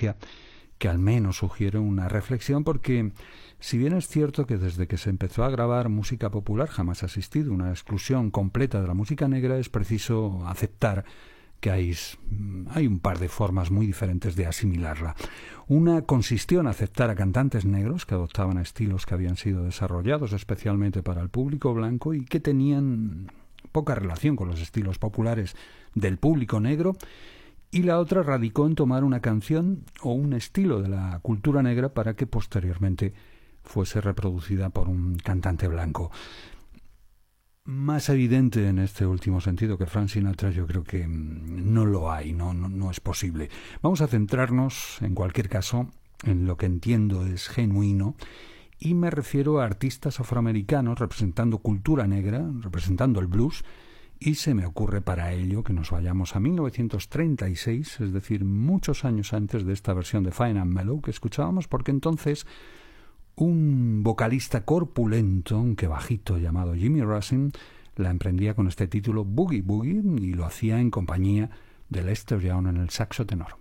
experiencia que al menos sugiere una reflexión, porque si bien es cierto que desde que se empezó a grabar música popular jamás ha existido una exclusión completa de la música negra, es preciso aceptar que hay un par de formas muy diferentes de asimilarla. Una consistió en aceptar a cantantes negros que adoptaban estilos que habían sido desarrollados especialmente para el público blanco y que tenían poca relación con los estilos populares del público negro, y la otra radicó en tomar una canción o un estilo de la cultura negra para que posteriormente fuese reproducida por un cantante blanco. Más evidente en este último sentido que Frank Sinatra yo creo que no lo hay, no es posible. Vamos a centrarnos, en cualquier caso, en lo que entiendo es genuino, y me refiero a artistas afroamericanos representando cultura negra, representando el blues, y se me ocurre para ello que nos vayamos a 1936, es decir, muchos años antes de esta versión de Fine and Mellow que escuchábamos, porque entonces un vocalista corpulento, aunque bajito, llamado Jimmy Rushing, la emprendía con este título Boogie Boogie y lo hacía en compañía de Lester Young en el saxo tenor.